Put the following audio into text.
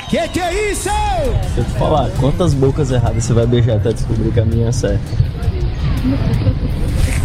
Que é isso? Deixa eu te falar, quantas bocas erradas você vai beijar até descobrir que a minha é certa?